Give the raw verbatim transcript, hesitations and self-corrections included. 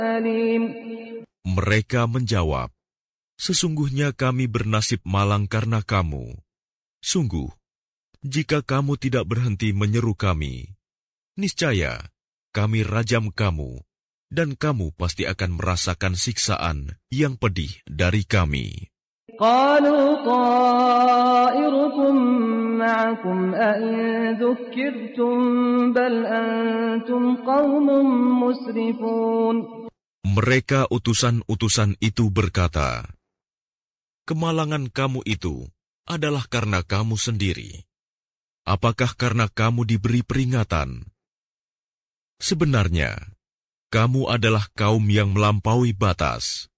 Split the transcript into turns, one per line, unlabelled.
أليم.
Mereka menjawab, sesungguhnya kami bernasib malang karena kamu. Sungguh, jika kamu tidak berhenti menyeru kami, niscaya kami rajam kamu, dan kamu pasti akan merasakan siksaan yang pedih dari kami.
قالوا طائركم معكم أئن ذكرتم بل أنتم قوم مسرفون.
Mereka utusan-utusan itu berkata, kemalangan kamu itu adalah karena kamu sendiri. Apakah karena kamu diberi peringatan? Sebenarnya, kamu adalah kaum yang melampaui batas.